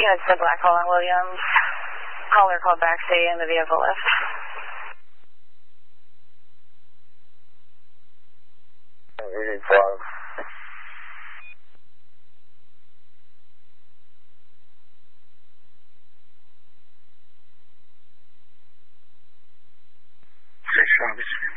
Units to Blackwell and Williams. Caller called back, stay in the vehicle lift. Reading 5. Six,